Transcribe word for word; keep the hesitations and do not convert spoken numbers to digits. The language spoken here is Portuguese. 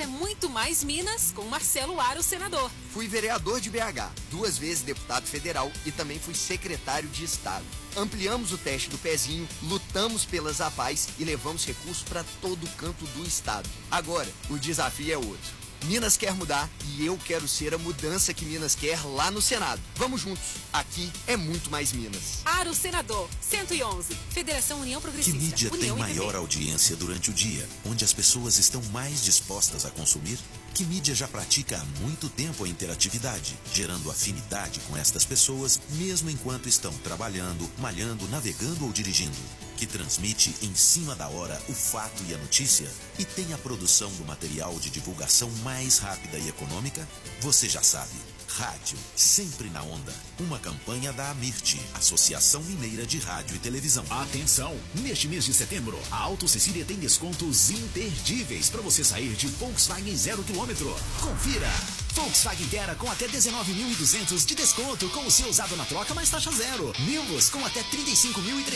é muito mais Minas com Marcelo Aro, senador. Fui vereador de B H, duas vezes deputado federal e também fui secretário de Estado. Ampliamos o teste do pezinho, lutamos pelas APAES e levamos recursos para todo canto do estado. Agora, o desafio é outro. Minas quer mudar e eu quero ser a mudança que Minas quer lá no Senado. Vamos juntos. Aqui é muito mais Minas. Aro, senador. cento e onze. Federação União Progressista. Que mídia União tem maior audiência durante o dia, onde as pessoas estão mais dispostas a consumir? Que mídia já pratica há muito tempo a interatividade, gerando afinidade com estas pessoas, mesmo enquanto estão trabalhando, malhando, navegando ou dirigindo? Que transmite em cima da hora o fato e a notícia e tem a produção do material de divulgação mais rápida e econômica? Você já sabe. Rádio, sempre na onda. Uma campanha da AMIRT, Associação Mineira de Rádio e Televisão. Atenção! Neste mês de setembro, a Auto Cecília tem descontos imperdíveis para você sair de Volkswagen zero quilômetro. Confira! Volkswagen Terra com até dezenove mil e duzentos de desconto com o seu usado na troca mais taxa zero. Nivus com até trinta e cinco mil e trezentos